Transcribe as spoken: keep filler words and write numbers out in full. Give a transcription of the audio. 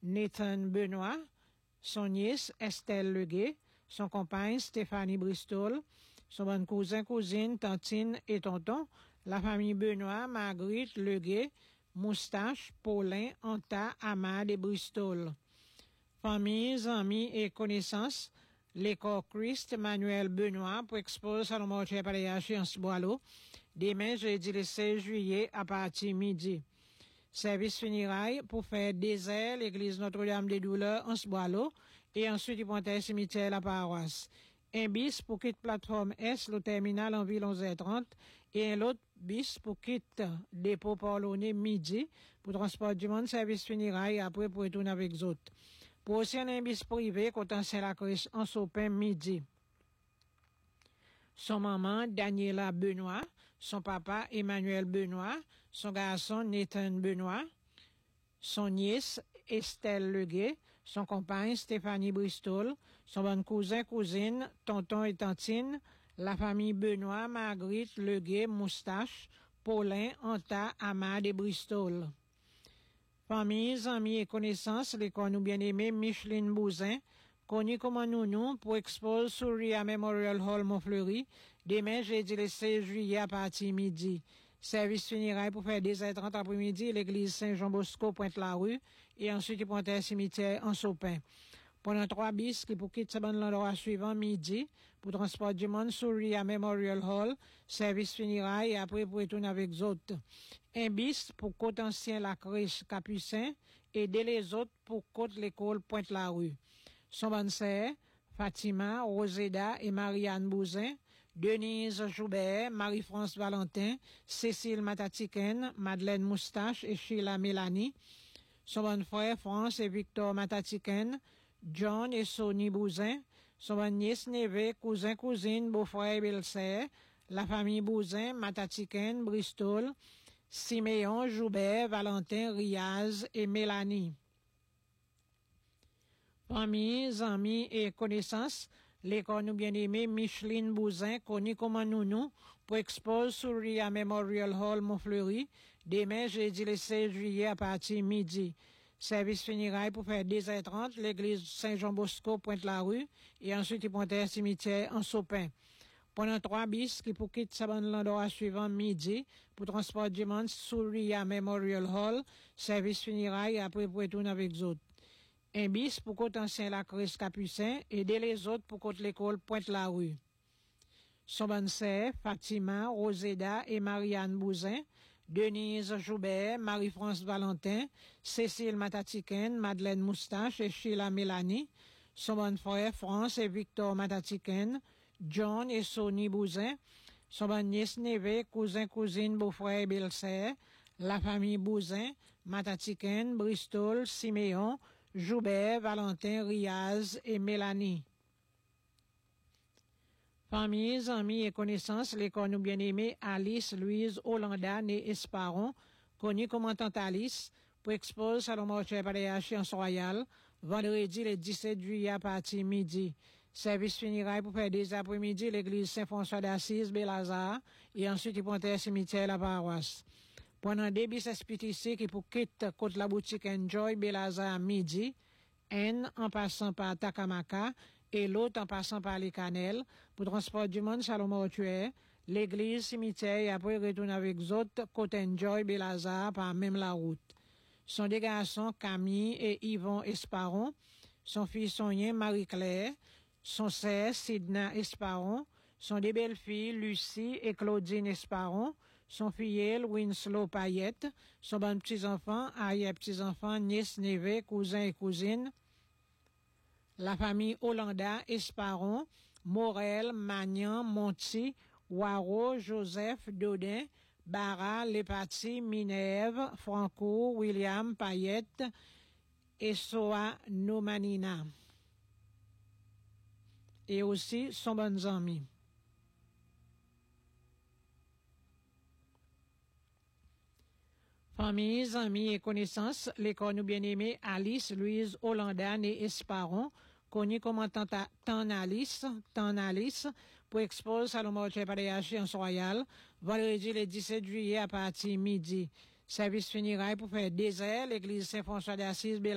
Nathan Benoît, son nièce Estelle Leguet, son compagne Stéphanie Bristol, son bon cousin, cousine, tantine et tonton, la famille Benoît, Marguerite Leguet, Moustache, Paulin, Anta, Amad et Bristol. Familles, amis et connaissances, l'école Christ, Manuel Benoît, pour exposer Salomon Paléachi en Sboilo, demain, jeudi le seize juillet, à partir midi. Service funérailles pour faire désert, l'église Notre-Dame des Douleurs en Sboilo, et ensuite, ils vont être cimetière la paroisse. Un bis pour quitte plateforme S, le terminal en ville onze heures trente, et un autre bis pour quitte dépôt Paulonné midi, pour transport du monde, service funérailles, après pour retourner avec les autres. Pour aussi un bis privé, côté Saint-Lacris en Sopin midi. Son maman, Daniela Benoît, son papa, Emmanuel Benoît, son garçon, Nathan Benoît, son nièce, Estelle Leguet, son compagne, Stéphanie Bristol, son bon cousin, cousine, tonton et tantine, la famille Benoît, Marguerite Leguet, Moustache, Paulin, Anta, Amad et Bristol. Familles, amis et connaissances, l'école nous bien-aimés, Micheline Bouzin, connu comme Nounou, pour expose sur Ria Memorial Hall Montfleury, demain, jeudi le seize juillet à partir midi. Service funérailles pour faire des heures trente après-midi, l'église Saint-Jean-Bosco, Pointe-la-Rue, et ensuite, il prend un cimetière en Sopin. Pendant trois bis, qui pour quitter ce bon l'endroit suivant midi, pour transport du monde sur Ria Memorial Hall, service funérailles, et après, pour retourner avec les autres. Un bis pour côte ancien la crèche Capucin, et dès les autres pour côte l'école Pointe-la-Rue. Son bonne sœur, Fatima, Roseda et Marianne Bouzin, Denise Joubert, Marie-France Valentin, Cécile Matatiken, Madeleine Moustache et Sheila Mélanie, son bon frère France et Victor Matatiken, John et Sonny Bouzin, son bonne nièce Neve, cousin, cousine, beau-frère et belle-sœur, la famille Bouzin, Matatiken, Bristol, Siméon, Joubert, Valentin, Riaz et Mélanie. Familles, amis et connaissances, l'école nous bien-aimés, Micheline Bouzin, connue comme Nounou, pour expose sur Ria Memorial Hall Montfleury, demain, jeudi le seize juillet à partir midi. Service funérailles pour faire deux heures trente, l'église Saint-Jean-Bosco, Pointe-la-Rue, et ensuite, ils prennent un cimetière en Sopin. Pendant trois bis, qui pour quitter Saban l'endroit suivant midi, pour transport du monde sur Ria Memorial Hall, service funérailles, après pour retourner avec les autres. Un bis pour côté ancien la Crèche Capucin et dès les autres pour côté l'école Pointe-la-Rue. Son bonne sœur, Fatima, Roseda et Marianne Bouzin, Denise Joubert, Marie-France Valentin, Cécile Matatiken, Madeleine Moustache et Sheila Mélanie, son bon frère France et Victor Matatiken, John et Sonny Bouzin, son bonne nièce Neve, cousin, cousine, beau-frère et belle-sœur, la famille Bouzin, Matatiken, Bristol, Siméon, Joubert, Valentin, Riaz et Mélanie. Familles, amis et connaissances, l'école nous bien-aimés, Alice Louise Hollanda, née Esparon, connue comme tante Alice, pour expose Salomon Paléachi en Royal, vendredi le dix-sept juillet à partir midi. Service funérailles pour faire des après-midi, l'église Saint-François d'Assise, Belazar, et ensuite il prend un cimetière la paroisse. Pendant deux bis S P T C qui pour quitter côte la boutique Enjoy Belazar à midi, N en passant par Takamaka et l'autre en passant par les Canelles, pour transport du monde Salomon Mortuaire, l'église, cimetière et après retourner avec les autres côte Enjoy Belazar par même la route. Son des garçons Camille et Yvon Esparon, son fils Sonien Marie-Claire, son sœur Sidna Esparon, son des belles-filles Lucie et Claudine Esparon, son filleul Winslow Payette, son bon petits-enfants, arrière-petits-enfants, nièce, neveu, cousins et cousines, la famille Hollanda, Esparon, Morel, Magnan, Monti, Waro, Joseph, Dodin, Barra, Lepati, Minerve, Franco, William, Payette, et Soa Nomanina. Et aussi son bonnes amis. Familles, amis et connaissances, l'école nous bien-aimés, Alice Louise Hollanda, née Esparon, connue comme Tante Alice, Tante Alice, pour expose Salomon Paléachi en Royal, vendredi le dix-sept juillet à partir midi. Service funérailles pour faire désert, l'église Saint-François d'Assise,